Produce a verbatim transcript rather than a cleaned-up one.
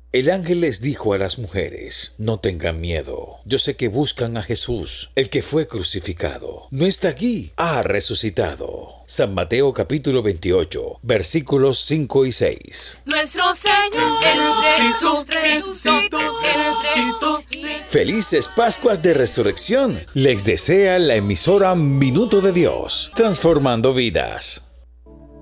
El ángel les dijo a las mujeres: no tengan miedo. Yo sé que buscan a Jesús, el que fue crucificado. No está aquí, ha resucitado. San Mateo capítulo veintiocho, versículos cinco y seis. Nuestro Señor resucitó, resucitó, resucitó. Felices Pascuas de Resurrección. Les desea la emisora Minuto de Dios, transformando vidas.